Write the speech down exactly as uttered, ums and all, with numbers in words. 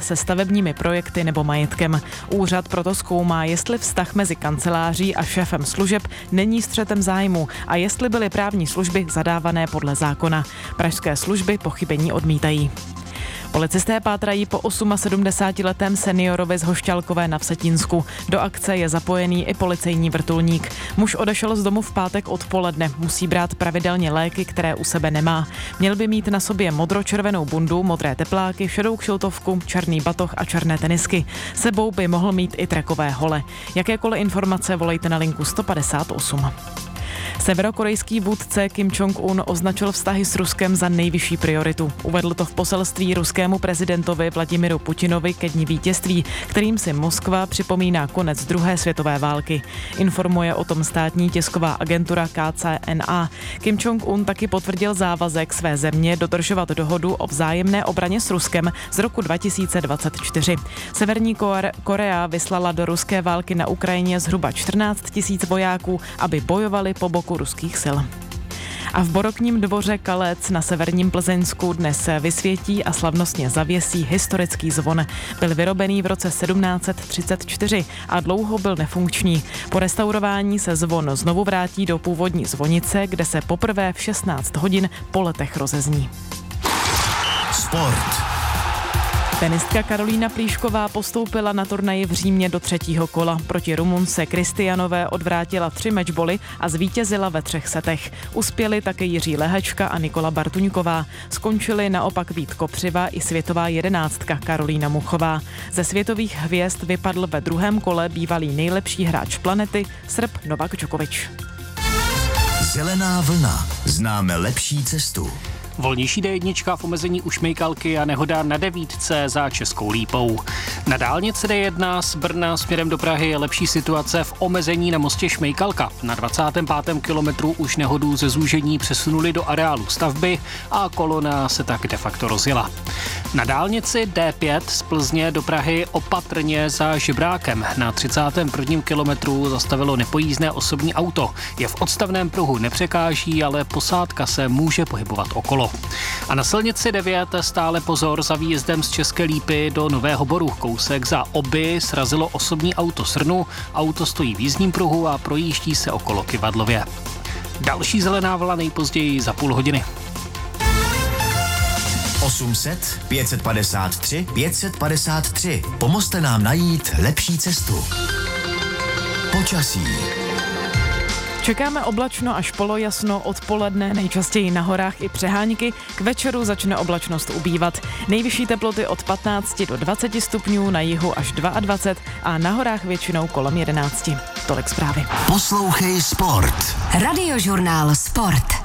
se stavebními projekty nebo majetkem. Úřad proto zkoumá, jestli vztah mezi kanceláří a šéfem služeb není střetem zájmu a jestli byly právní služby zadávané podle zákona. Pražské služby pochybení odmítají. Policisté pátrají po sedmdesátiosmiletém seniorovi z Hošťálkové na Vsetínsku. Do akce je zapojený i policejní vrtulník. Muž odešel z domu v pátek odpoledne. Musí brát pravidelně léky, které u sebe nemá. Měl by mít na sobě modro-červenou bundu, modré tepláky, šedou kšiltovku, černý batoh a černé tenisky. Sebou by mohl mít i trekové hole. Jakékoliv informace volejte na linku sto padesát osm. Severokorejský vůdce Kim Jong-un označil vztahy s Ruskem za nejvyšší prioritu. Uvedl to v poselství ruskému prezidentovi Vladimiru Putinovi ke dni vítězství, kterým si Moskva připomíná konec druhé světové války. Informuje o tom státní tisková agentura K C N A. Kim Jong-un taky potvrdil závazek své země dodržovat dohodu o vzájemné obraně s Ruskem z roku dva tisíce dvacet čtyři. Severní Korea vyslala do ruské války na Ukrajině zhruba čtrnáct tisíc vojáků, aby bojovali po boku ruských sil. A v barokním dvoře Kalec na severním Plzeňsku dnes se vysvětí a slavnostně zavěsí historický zvon. Byl vyrobený v roce sedmnáct set třicet čtyři a dlouho byl nefunkční. Po restaurování se zvon znovu vrátí do původní zvonice, kde se poprvé v šestnáct hodin po letech rozezní. Sport. Tenistka Karolína Plíšková postoupila na turnaji v Římě do třetího kola. Proti Rumunce Kristijanové odvrátila tři mečboly a zvítězila ve třech setech. Uspěli také Jiří Lehečka a Nikola Bartuňková. Skončili naopak Vít Kopřiva i světová jedenáctka Karolína Muchová. Ze světových hvězd vypadl ve druhém kole bývalý nejlepší hráč planety Srb Novak Djokovic. Zelená vlna. Známe lepší cestu. Volnější dé jedna v omezení u Šmejkalky a nehoda na devítce za Českou Lípou. Na dálnici dé jedna z Brna směrem do Prahy je lepší situace v omezení na mostě Šmejkalka. Na dvacátém pátém kilometru už nehodu ze zúžení přesunuli do areálu stavby a kolona se tak de facto rozjela. Na dálnici dé pět z Plzně do Prahy opatrně za Žebrákem. Na třicátém prvním kilometru zastavilo nepojízdné osobní auto. Je v odstavném pruhu, nepřekáží, ale posádka se může pohybovat okolo. A na silnici devět stále pozor za výjezdem z České Lípy do Nového Boru. Kousek za Oby srazilo osobní auto Srnu. Auto stojí v jízdním pruhu a projíždí se okolo Kyvadlově. Další zelená vlna nejpozději za půl hodiny. osm set, pět set padesát tři, pět set padesát tři. Pomozte nám najít lepší cestu. Počasí. Čekáme oblačno až polojasno, odpoledne nejčastěji na horách i přehánky, k večeru začne oblačnost ubývat. Nejvyšší teploty od patnáct do dvaceti stupňů, na jihu až dvacet dva a na horách většinou kolem jedenáct. Tolik zprávy. Poslouchej Sport. Radiožurnál Sport.